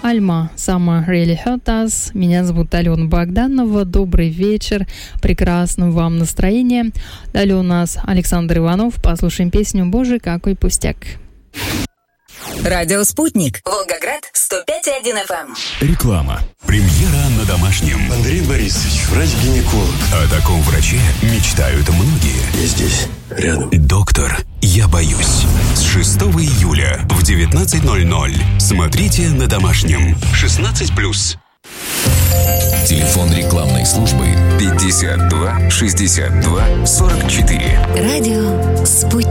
Alma Summer Really Hurt Us. Меня зовут Алена Богданова. Добрый вечер. Прекрасного вам настроения. Далее у нас Александр Иванов. Послушаем песню «Боже, какой пустяк». Радио «Спутник». Волгоград, 105,1 FM. Реклама. Премьера на Домашнем. Андрей Борисович, врач-гинеколог. О таком враче мечтают многие. Я здесь, рядом. Доктор, я боюсь. С 6 июля в 19:00. Смотрите на Домашнем. 16+. Телефон рекламной службы 52 62 44. Радио «Спутник».